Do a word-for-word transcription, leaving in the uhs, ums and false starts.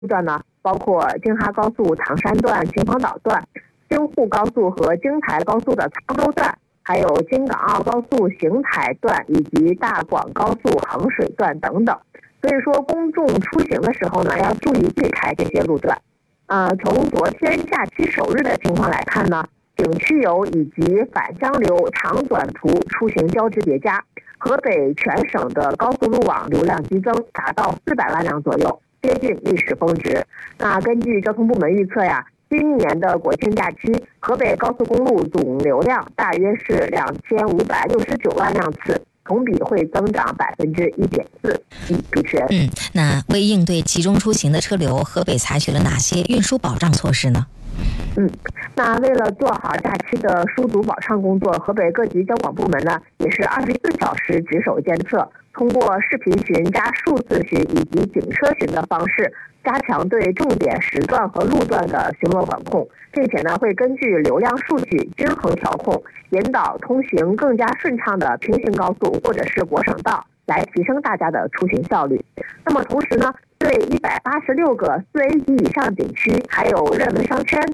段呢，包括京哈高速唐山段、秦皇岛段、京沪高速和京台高速的沧州段，还有京港澳高速邢台段以及大广高速衡水段等等。所以说，公众出行的时候呢，要注意避开这些路段。呃，从昨天假期首日的情况来看呢，景区游以及返乡流长短途出行交织叠加，河北全省的高速路网流量激增，达到四百万辆左右，接近历史峰值。那根据交通部门预测呀，今年的国庆假期，河北高速公路总流量大约是两千五百六十九万辆次，同比会增长百分之一点四。主持人， 嗯，那为应对集中出行的车流，河北采取了哪些运输保障措施呢？ 嗯，那为了做好假期的疏堵保畅工作，河北各级交管部门呢也是二十四小时值守监测，通过视频巡加数字巡以及警车巡的方式，加强对重点时段和路段的巡逻管控，并且呢会根据流量数据均衡调控，引导通行更加顺畅的平行高速或者是国省道，来提升大家的出行效率。那么同时呢，对一百八十六个四 A 级以上景区，还有热门商圈